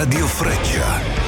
Radio Freccia.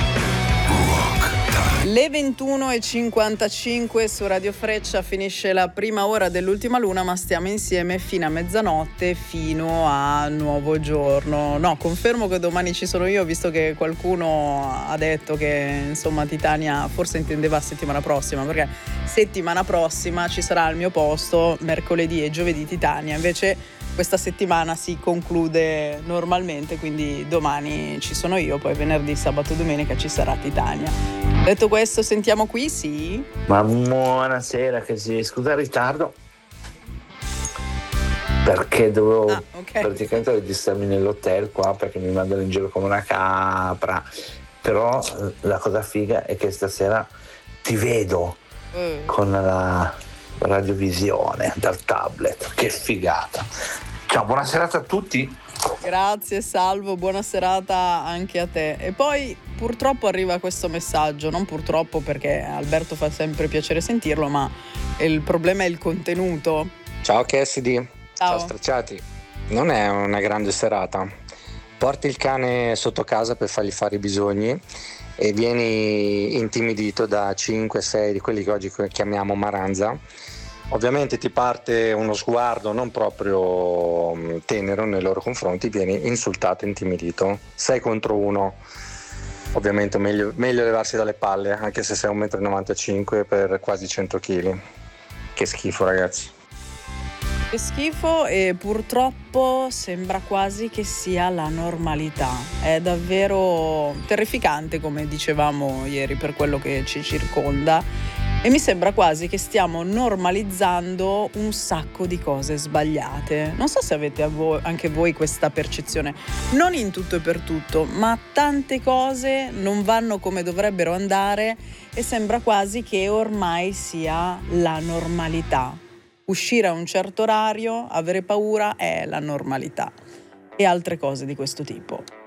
Le 21:55 su Radio Freccia finisce la prima ora dell'ultima luna, ma stiamo insieme fino a mezzanotte, fino a nuovo giorno. No, confermo che domani ci sono io, visto che qualcuno ha detto che insomma Titania forse intendeva settimana prossima, perché settimana prossima ci sarà al mio posto mercoledì e giovedì Titania, invece questa settimana si conclude normalmente, quindi domani ci sono io, poi venerdì, sabato e domenica ci sarà Titania. Detto questo, sentiamo qui, sì? Ma buonasera, che si scusa il ritardo, perché dovevo praticamente registrarmi nell'hotel qua, perché mi mandano in giro come una capra. Però la cosa figa è che stasera ti vedo con la radiovisione dal tablet, che figata. Ciao, buona serata a tutti. Grazie Salvo, buona serata anche a te. E poi purtroppo arriva questo messaggio, non purtroppo perché Alberto fa sempre piacere sentirlo, ma il problema è il contenuto. Ciao Cassidy, ciao stracciati. Non è una grande serata. Porti il cane sotto casa per fargli fare i bisogni e vieni intimidito da 5-6 di quelli che oggi chiamiamo maranza. Ovviamente ti parte uno sguardo non proprio tenero nei loro confronti, vieni insultato, intimidito. 6 contro 1, ovviamente meglio levarsi dalle palle, anche se sei 1,95 m per quasi 100 kg. Che schifo, ragazzi. Che schifo, e purtroppo sembra quasi che sia la normalità. È davvero terrificante, come dicevamo ieri, per quello che ci circonda. E mi sembra quasi che stiamo normalizzando un sacco di cose sbagliate. Non so se avete anche voi questa percezione. Non in tutto e per tutto, ma tante cose non vanno come dovrebbero andare e sembra quasi che ormai sia la normalità. Uscire a un certo orario, avere paura è la normalità. E altre cose di questo tipo.